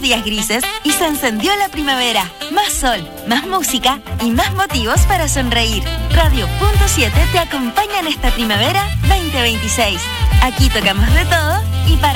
días grises y se encendió la primavera. Más sol, más música y más motivos para sonreír. Radio Punto 7 te acompaña en esta primavera 2026. Aquí tocamos de todo y para